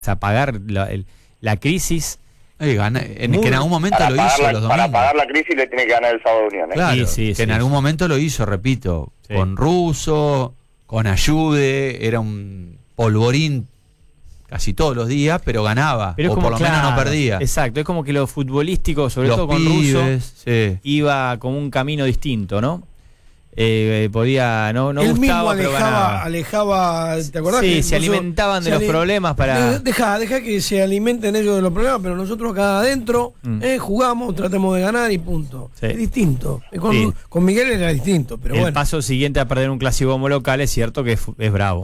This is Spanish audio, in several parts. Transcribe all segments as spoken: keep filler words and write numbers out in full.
apagar la, el, la crisis. Eh, gana, en, Muy, que en algún momento lo hizo la, los domingos. Para apagar la crisis le tiene que ganar el sábado Unión. ¿eh? Claro, sí, sí, que sí, en sí. algún momento lo hizo, repito, Sí. con Russo, con Ayude, era un polvorín casi todos los días, pero ganaba, Pero es o como, por lo claro, menos no perdía. Exacto, es como que lo futbolístico, sobre Los todo con pibes, Russo, sí. iba como un camino distinto, ¿no? Eh, podía, no, no Él gustaba, mismo pero alejaba, ganaba. alejaba, ¿te acordás? Sí, que se incluso alimentaban de se los ali- problemas para... Deja, deja que se alimenten ellos de los problemas, pero nosotros acá adentro Mm. eh, jugamos, tratemos de ganar y punto. Sí. Es distinto. Con, Sí. con Miguel era distinto, pero el bueno. paso siguiente a perder un clásico como local es cierto que es, es bravo.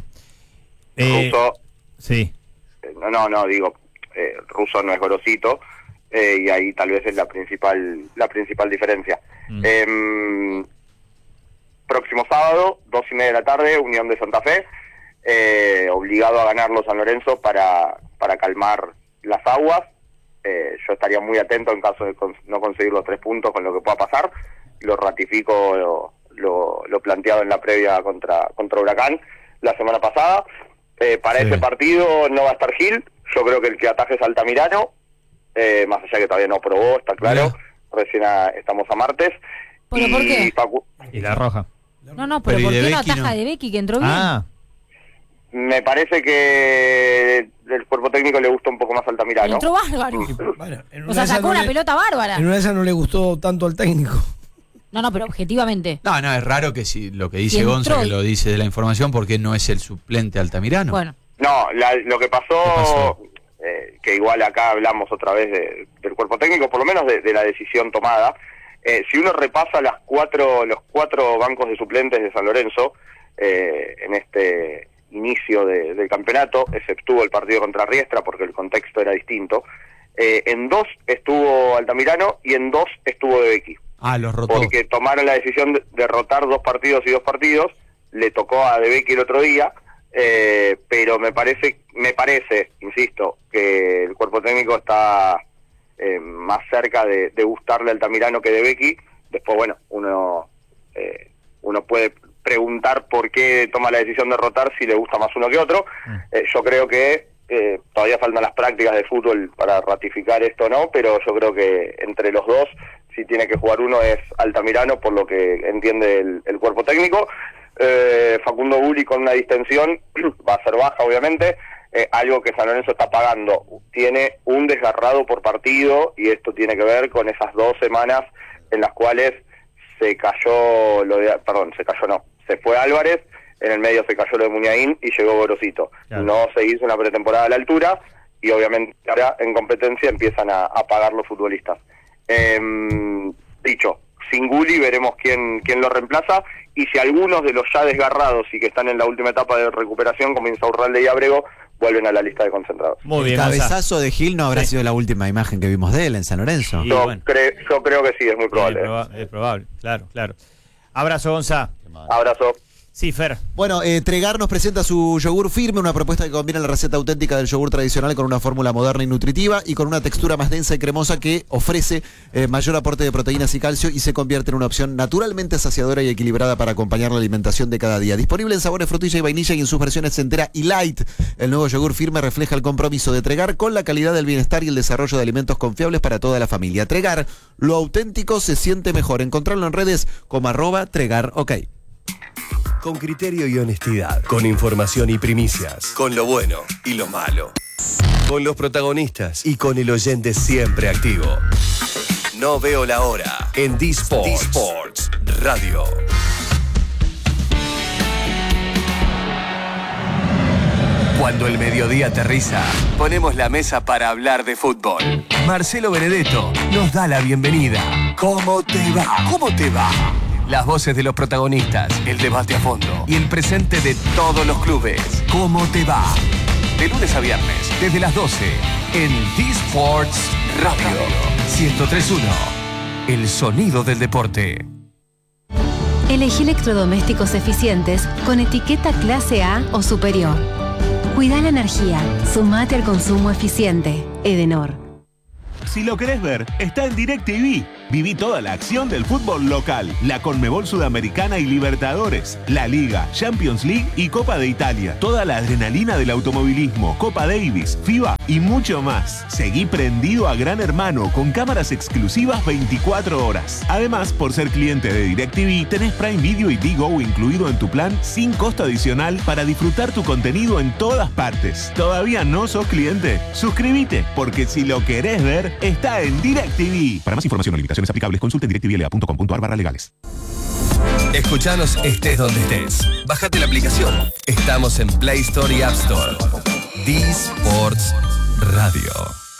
Eh, Russo, sí, eh, no, no, no, digo, eh, Russo no es Gorosito, eh, y ahí tal vez es la principal, la principal diferencia. Mm. Eh, próximo sábado, dos y media de la tarde, Unión de Santa Fe, eh, obligado a ganarlo San Lorenzo para, para calmar las aguas. Eh, yo estaría muy atento en caso de cons- no conseguir los tres puntos con lo que pueda pasar. Lo ratifico lo, lo, lo planteado en la previa contra, contra Huracán la semana pasada. Eh, para Sí. ese partido no va a estar Gil, yo creo que el que ataje es Altamirano, eh, más allá que todavía no probó, está claro, Bien. recién a- estamos a martes. ¿Pero y por qué? Facu- y la roja. No, no, pero, Pero ¿y ¿por de qué no Becky ataja no? de Becky que entró bien? Ah, me parece que el cuerpo técnico le gusta un poco más Altamirano. Entró bárbaro. Bueno, en O una sea, de esas sacó no una le- pelota bárbara. En una de esas no le gustó tanto al técnico. No, no, pero objetivamente. No, no, es raro que si lo que dice Y entró Gonza, que y- lo dice de la información, porque no es el suplente Altamirano. Bueno, No, la- lo que pasó, ¿Qué pasó? eh, que igual acá hablamos otra vez de- del cuerpo técnico, por lo menos de, de la decisión tomada. Eh, si uno repasa las cuatro, los cuatro bancos de suplentes de San Lorenzo eh, en este inicio de- del campeonato, exceptuó el partido contra Riestra porque el contexto era distinto, eh, en dos estuvo Altamirano y en dos estuvo De Becky. Ah, los rotó. Porque tomaron la decisión de, de rotar dos partidos y dos partidos, le tocó a De Becky el otro día, eh, pero me parece, me parece, insisto, que el cuerpo técnico está eh, más cerca de, de gustarle a Altamirano que De Becky. Después, bueno, uno eh, uno puede preguntar por qué toma la decisión de rotar si le gusta más uno que otro. Eh, yo creo que eh, todavía faltan las prácticas de fútbol para ratificar esto o no, pero yo creo que entre los dos, si tiene que jugar uno es Altamirano, por lo que entiende el, el cuerpo técnico. Eh, Facundo Bulli con una distensión, va a ser baja obviamente, eh, algo que San Lorenzo está pagando. Tiene un desgarrado por partido y esto tiene que ver con esas dos semanas en las cuales se cayó, lo de, perdón, se cayó no, se fue Álvarez, en el medio se cayó lo de Muñain y llegó Gorosito. Claro. No se hizo una pretemporada a la altura y obviamente ahora en competencia empiezan a, a pagar los futbolistas. Eh, dicho, sin Gulli veremos quién, quién lo reemplaza y si algunos de los ya desgarrados y que están en la última etapa de recuperación, como Insaurralde y Ábrego, vuelven a la lista de concentrados. muy El bien. Gonza. cabezazo de Gil no habrá Sí. sido la última imagen que vimos de él en San Lorenzo. Sí. Yo, bueno. cre- yo creo que sí, es muy probable. Es, proba- es probable, claro, claro. Abrazo, Gonza. Abrazo. Sí, Fer. Bueno, eh, Tregar nos presenta su yogur firme, una propuesta que combina la receta auténtica del yogur tradicional con una fórmula moderna y nutritiva y con una textura más densa y cremosa que ofrece eh, mayor aporte de proteínas y calcio y se convierte en una opción naturalmente saciadora y equilibrada para acompañar la alimentación de cada día. Disponible en sabores frutilla y vainilla y en sus versiones entera y light. El nuevo yogur firme refleja el compromiso de Tregar con la calidad del bienestar y el desarrollo de alimentos confiables para toda la familia. Tregar, lo auténtico se siente mejor. Encontrarlo en redes como arroba Tregar, ok. Con criterio y honestidad, con información y primicias, con lo bueno y lo malo, con los protagonistas y con el oyente siempre activo. No veo la hora en D-Sports, D-Sports Radio. Cuando el mediodía aterriza, ponemos la mesa para hablar de fútbol. Marcelo Benedetto nos da la bienvenida. ¿Cómo te va? ¿Cómo te va? Las voces de los protagonistas, el debate a fondo y el presente de todos los clubes. ¿Cómo te va? De lunes a viernes, desde las doce, en D-Sports Radio. ciento tres punto uno, el sonido del deporte. Elegí electrodomésticos eficientes con etiqueta clase A o superior. Cuida la energía. Sumate al consumo eficiente. Edenor. Si lo querés ver, está en DirecTV. Viví toda la acción del fútbol local, la Conmebol Sudamericana y Libertadores, la Liga, Champions League y Copa de Italia. Toda la adrenalina del automovilismo, Copa Davis, FIBA y mucho más. Seguí prendido a Gran Hermano con cámaras exclusivas veinticuatro horas. Además, por ser cliente de DirecTV, tenés Prime Video y Digo incluido en tu plan sin costo adicional para disfrutar tu contenido en todas partes. ¿Todavía no sos cliente? Suscríbete, porque si lo querés ver, está en DirecTV. Para más información o limitaciones aplicables, consulte en directvla punto com punto ar barra legales. Escuchanos estés donde estés. Bájate la aplicación. Estamos en Play Store y App Store. D-Sports Radio.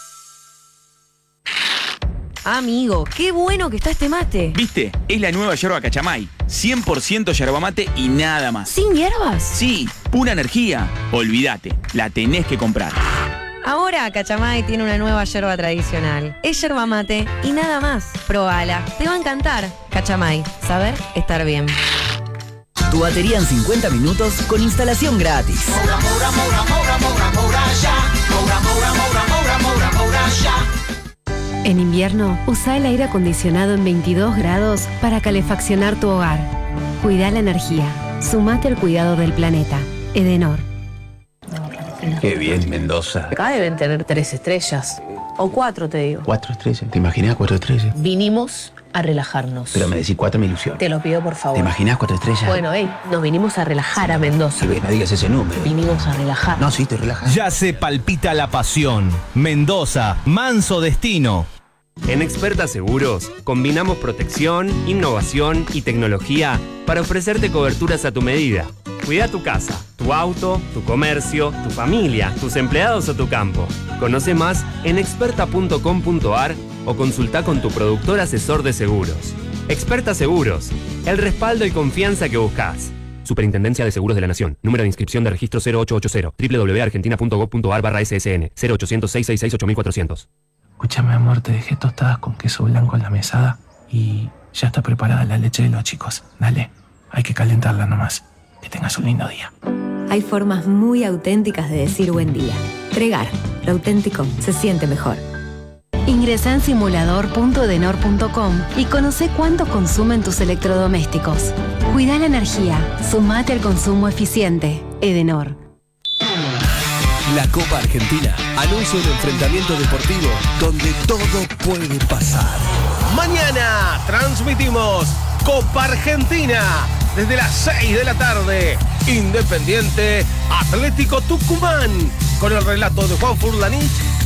Amigo, qué bueno que está este mate. ¿Viste? Es la nueva yerba Cachamay. cien por ciento yerba mate y nada más. ¿Sin hierbas? Sí, pura energía. Olvídate, la tenés que comprar. Ahora Cachamay tiene una nueva yerba tradicional. Es yerba mate y nada más. Probala, te va a encantar. Cachamay, saber estar bien. Tu batería en cincuenta minutos con instalación gratis. Moura, moura, moura, moura, moura, moura, ya. Moura, moura, moura, moura, moura, moura, ya. En invierno, usa el aire acondicionado en veintidós grados para calefaccionar tu hogar. Cuida la energía. Sumate al cuidado del planeta. Edenor. Qué bien, Mendoza. Acá deben tener tres estrellas. O cuatro, te digo. Cuatro estrellas. ¿Te imaginas cuatro estrellas? Vinimos a relajarnos. Pero me decís cuatro, me ilusión. Te lo pido, por favor. ¿Te imaginas cuatro estrellas? Bueno, hey, nos vinimos a relajar a Mendoza. Sí, no digas ese número. Vinimos a relajar. No, sí, te relajas. Ya se palpita la pasión. Mendoza, manso destino. En Experta Seguros, combinamos protección, innovación y tecnología para ofrecerte coberturas a tu medida. Cuida tu casa, tu auto, tu comercio, tu familia, tus empleados o tu campo. Conoce más en experta punto com punto ar o consulta con tu productor asesor de seguros. Experta Seguros, el respaldo y confianza que buscas. Superintendencia de Seguros de la Nación. Número de inscripción de registro cero ocho ocho cero. doble u doble u doble u punto argentina punto gov punto ar barra ese ese ene. cero ochocientos, seiscientos sesenta y seis, ocho mil cuatrocientos. Escúchame, amor, te dejé tostadas con queso blanco en la mesada y ya está preparada la leche de los chicos. Dale, hay que calentarla nomás. Que tengas un lindo día. Hay formas muy auténticas de decir buen día. Tregar, lo auténtico se siente mejor. Ingresa en simulador punto edenor punto com y conoce cuánto consumen tus electrodomésticos. Cuida la energía, sumate al consumo eficiente. Edenor. La Copa Argentina anuncia un enfrentamiento deportivo donde todo puede pasar. Mañana transmitimos Copa Argentina desde las seis de la tarde. Independiente Atlético Tucumán con el relato de Juan Furlanich